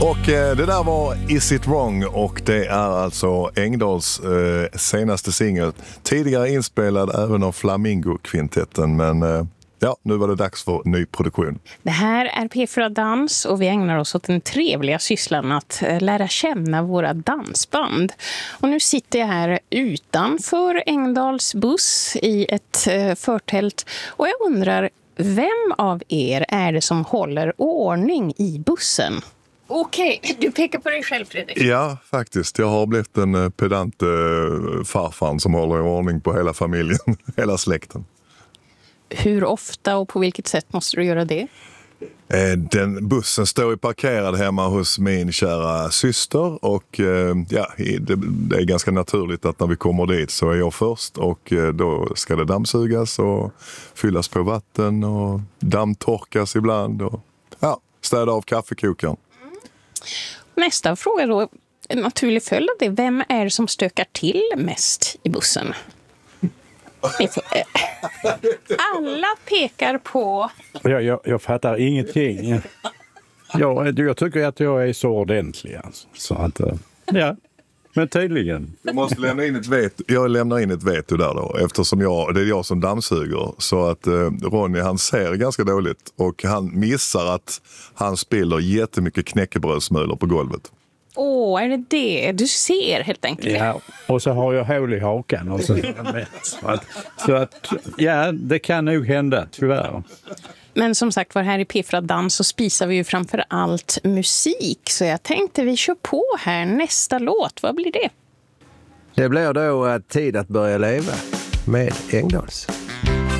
Och det där var Is It Wrong, och det är alltså Engdahls senaste singel. Tidigare inspelad även av Flamingo-kvintetten, men ja, nu var det dags för ny produktion. Det här är P4 Dans och vi ägnar oss åt den trevliga sysslan att lära känna våra dansband. Och nu sitter jag här utanför Engdahls buss i ett förtält och jag undrar, vem av er är det som håller ordning i bussen? Okej, du pekar på dig själv, Fredrik. Ja, faktiskt. Jag har blivit en pedant farfar som håller i ordning på hela familjen, hela släkten. Hur ofta och på vilket sätt måste du göra det? Den bussen står ju parkerad hemma hos min kära syster och ja, det är ganska naturligt att när vi kommer dit så är jag först och då ska det dammsugas och fyllas på vatten och dammtorkas ibland och ja, städa av kaffekokaren. Nästa fråga då, en naturlig följd av det. Vem är det som stökar till mest i bussen? Alla pekar på... Jag fattar ingenting. Jag tycker att jag är så ordentlig. Alltså. Så att, ja, men tydligen. Jag måste lämna in ett veto. Jag lämnar in ett veto där då. Eftersom det är jag som dammsuger. Så att Ronny, han ser ganska dåligt. Och han missar att han spiller jättemycket knäckebrödsmulor på golvet. Är det det? Du ser helt enkelt. Ja, och så har jag hål i hakan. Och så att, ja, det kan nog hända, tyvärr. Men som sagt, var här i P4 Dans så spisar vi ju framför allt musik. Så jag tänkte vi kör på här nästa låt. Vad blir det? Det blir då Tid att börja leva med Engdahls.